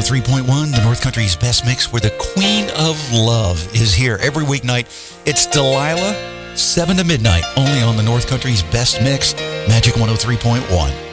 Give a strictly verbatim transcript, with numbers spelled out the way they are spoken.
three point one, the North Country's best mix, where the Queen of Love is here every weeknight. It's Delilah, seven to midnight, only on the North Country's best mix, Magic one oh three point one.